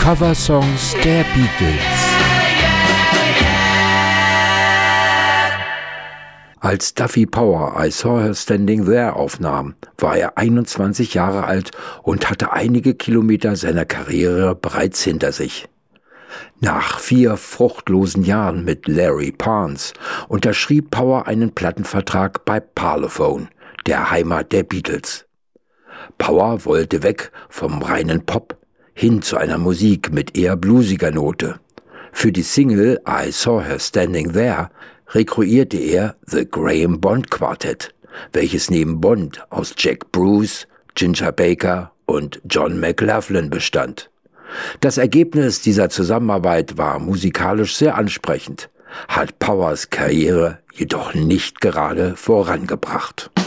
Coversongs der Beatles. Als Duffy Power I Saw Her Standing There aufnahm, war er 21 Jahre alt und hatte einige Kilometer seiner Karriere bereits hinter sich. Nach 4 fruchtlosen Jahren mit Larry Parnes unterschrieb Power einen Plattenvertrag bei Parlophone, der Heimat der Beatles. Power wollte weg vom reinen Pop hin zu einer Musik mit eher bluesiger Note. Für die Single I Saw Her Standing There rekrutierte er The Graham Bond Quartet, welches neben Bond aus Jack Bruce, Ginger Baker und John McLaughlin bestand. Das Ergebnis dieser Zusammenarbeit war musikalisch sehr ansprechend, hat Powers Karriere jedoch nicht gerade vorangebracht.